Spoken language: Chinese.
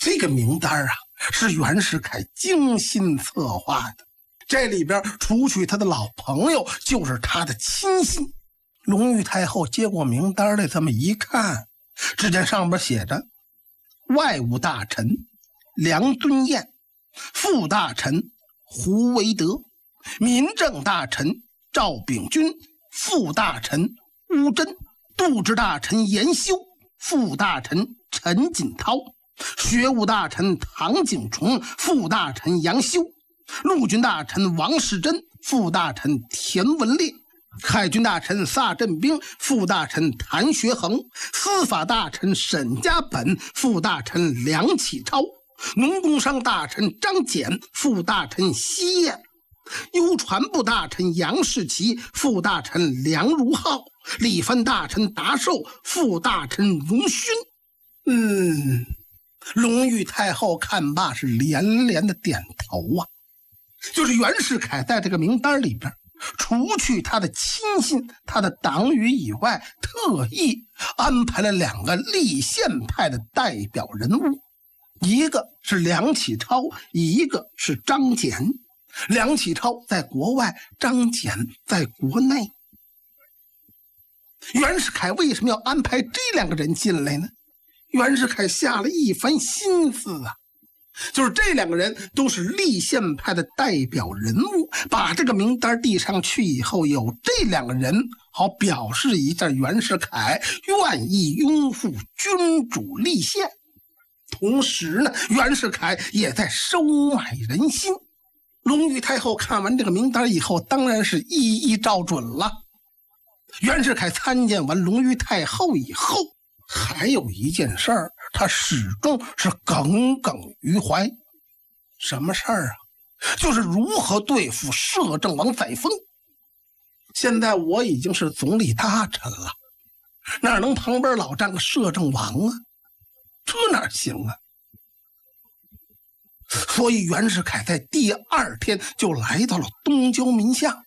这个名单啊，是袁世凯精心策划的。这里边除去他的老朋友，就是他的亲信。隆裕太后接过名单来，这么一看，只见上面写着外务大臣梁敦彦，副大臣胡惟德，民政大臣赵秉钧，副大臣乌珍，度支大臣严修，副大臣陈锦涛，学务大臣唐景崇，副大臣杨修，陆军大臣王世贞，副大臣田文烈，海军大臣萨振兵，副大臣谭学衡，司法大臣沈家本，副大臣梁启超，农工商大臣张謇，副大臣西燕，邮传部大臣杨士奇，副大臣梁如浩，理藩大臣达寿，副大臣荣勋。隆裕太后看罢是连连的点头啊。就是袁世凯在这个名单里边，除去他的亲信、他的党羽以外，特意安排了2个立宪派的代表人物，一个是梁启超，一个是张謇。梁启超在国外，张謇在国内。袁世凯为什么要安排这2个人进来呢？袁世凯下了一番心思啊，就是这2个人都是立宪派的代表人物，把这个名单递上去以后，有这2个人好表示一下袁世凯愿意拥护君主立宪。同时呢，袁世凯也在收买人心。隆裕太后看完这个名单以后，当然是一一照准了。袁世凯参见完隆裕太后以后，还有一件事儿，他始终是耿耿于怀。什么事儿啊？就是如何对付摄政王载沣。现在我已经是总理大臣了，哪能旁边老站个摄政王啊？这哪行啊？所以袁世凯在第2天就来到了东交民巷，